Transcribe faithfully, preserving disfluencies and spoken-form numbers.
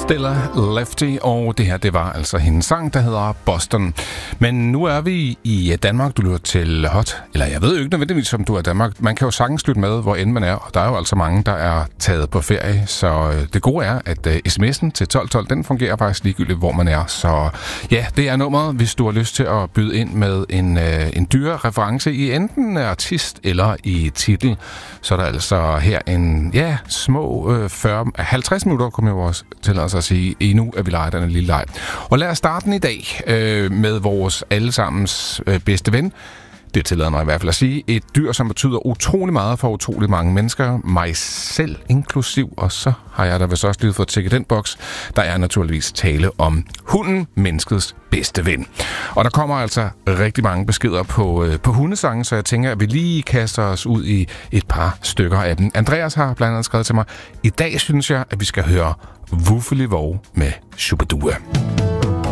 Stella Lefty, og det her, det var altså hendes sang, der hedder Boston. Men nu er vi i Danmark, du lytter til Hot, eller jeg ved jo ikke nødvendigvis, om du er i Danmark. Man kan jo sagtens lytte med, hvor end man er, og der er jo altså mange, der er taget på ferie, så det gode er, at sms'en til tolv tolv, den fungerer faktisk ligegyldigt, hvor man er. Så ja, det er nummeret, hvis du har lyst til at byde ind med en, en dyre reference i enten artist eller i titel. Så er der altså her en, ja, små øh, fyrre, halvtreds minutter, kommer jeg også til at sige, endnu er vi leger den lille leg. Og lad os starte den i dag øh, med vores allesammens øh, bedste ven. Det tillader mig i hvert fald at sige. Et dyr, som betyder utrolig meget for utrolig mange mennesker. Mig selv inklusiv. Og så har jeg da vist også lige fået tjekket den boks. Der er naturligvis tale om hunden, menneskets bedste ven. Og der kommer altså rigtig mange beskeder på, øh, på hundesange, så jeg tænker, at vi lige kaster os ud i et par stykker af dem. Andreas har blandt andet skrevet til mig: i dag synes jeg, at vi skal høre Wuffeli Vov med Shubidua.